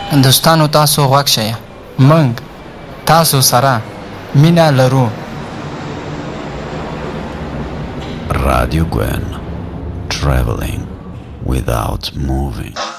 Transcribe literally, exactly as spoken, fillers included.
دوستانو تاسو غوږ شئ موږ تاسو سره مینه لرو. Radio Gwen, traveling without moving.